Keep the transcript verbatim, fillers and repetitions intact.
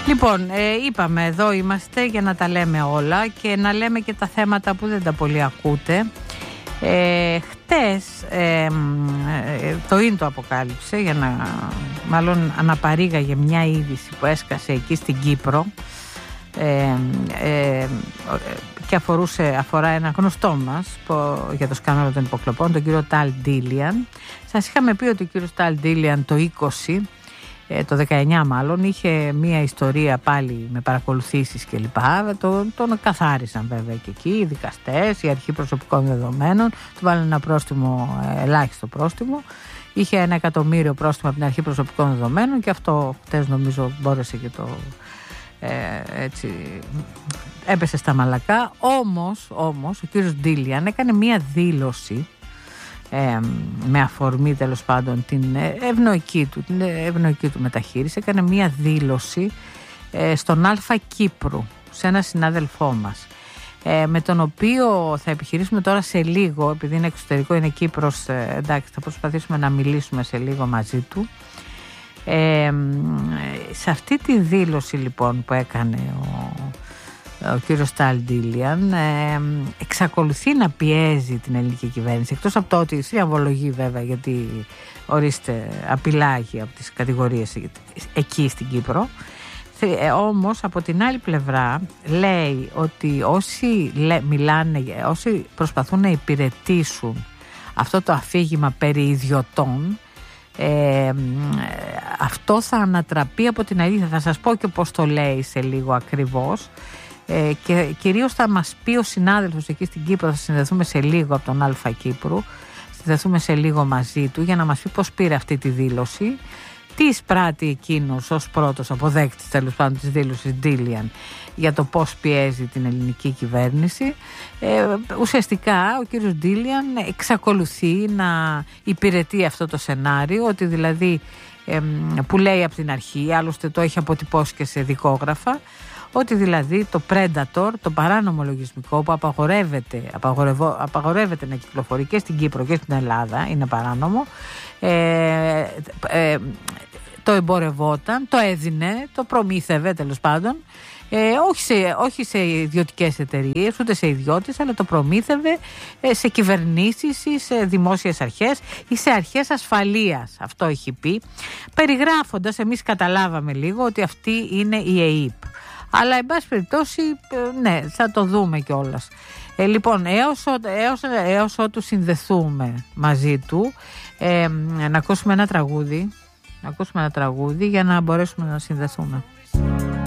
Λοιπόν, ε, είπαμε εδώ είμαστε για να τα λέμε όλα και να λέμε και τα θέματα που δεν τα πολύ ακούτε. Ε, χτες ε, ε, το ίν το αποκάλυψε, για να, μάλλον αναπαρήγαγε μια είδηση που έσκασε εκεί στην Κύπρο, ε, ε, και αφορούσε, αφορά ένα γνωστό μας που, για το σκάνδαλο των υποκλοπών, τον κύριο Ταλ Ντίλιαν. Σας είχαμε πει ότι ο κύριος Ταλ Ντίλιαν το είκοσι, το δεκαεννιά μάλλον, είχε μία ιστορία πάλι με παρακολουθήσεις κλπ. Τον, τον καθάρισαν βέβαια και εκεί οι δικαστές, η αρχή προσωπικών δεδομένων, του βάλανε ένα πρόστιμο, ελάχιστο πρόστιμο. Είχε ένα εκατομμύριο πρόστιμο από την αρχή προσωπικών δεδομένων και αυτό χτες νομίζω μπόρεσε και το ε, έτσι έπεσε στα μαλακά. Όμως, όμως ο κύριος Ντίλιαν έκανε μία δήλωση Ε, με αφορμή τέλος πάντων την ευνοϊκή του, την ευνοϊκή του μεταχείριση. Έκανε μία δήλωση ε, στον Αλφα Κύπρου, σε ένα συνάδελφό μας, ε, με τον οποίο θα επιχειρήσουμε τώρα σε λίγο, επειδή είναι εξωτερικό, είναι Κύπρος, ε, εντάξει, θα προσπαθήσουμε να μιλήσουμε σε λίγο μαζί του. Ε, σε αυτή τη δήλωση λοιπόν που έκανε ο ο κύριος Ταλ Ντίλιαν, ε, εξακολουθεί να πιέζει την ελληνική κυβέρνηση, εκτός από το ότι θριαμβολογεί βέβαια, γιατί ορίστε απειλάγει από τις κατηγορίες εκεί στην Κύπρο, ε, όμως από την άλλη πλευρά λέει ότι όσοι λέ, μιλάνε, όσοι προσπαθούν να υπηρετήσουν αυτό το αφήγημα περί ιδιωτών, Ε, αυτό θα ανατραπεί από την αλήθεια. Θα σας πω και πώς το λέει σε λίγο ακριβώς, ε, και κυρίως θα μας πει ο συνάδελφος εκεί στην Κύπρο. Θα συνδεθούμε σε λίγο από τον Αλφα Κύπρου, συνδεθούμε σε λίγο μαζί του για να μας πει πώς πήρε αυτή τη δήλωση, τι εισπράττει εκείνος ως πρώτος αποδέκτης τέλος πάντων της δήλωσης Ντίλιαν για το πώς πιέζει την ελληνική κυβέρνηση. Ε, ουσιαστικά ο κύριος Ντίλιαν εξακολουθεί να υπηρετεί αυτό το σενάριο, ότι δηλαδή ε, που λέει από την αρχή, άλλωστε το έχει αποτυπώσει και σε δικόγραφα, ότι δηλαδή το Predator, το παράνομο λογισμικό που απαγορεύεται, απαγορεύεται να κυκλοφορεί και στην Κύπρο και στην Ελλάδα, είναι παράνομο, ε, ε, το εμπορευόταν, το έδινε, το προμήθευε τέλος πάντων, ε, όχι, σε, όχι σε ιδιωτικές εταιρείες, ούτε σε ιδιώτες, αλλά το προμήθευε ε, σε κυβερνήσεις ή σε δημόσιες αρχές ή σε αρχές ασφαλείας. Αυτό έχει πει, περιγράφοντας, εμείς καταλάβαμε λίγο ότι αυτή είναι η ΕΕΠ. Αλλά εν πάση περιπτώσει, ναι, θα το δούμε κιόλας. Ε, λοιπόν, έως, έως, έως ότου συνδεθούμε μαζί του, ε, να ακούσουμε ένα τραγούδι, να ακούσουμε ένα τραγούδι για να μπορέσουμε να συνδεθούμε.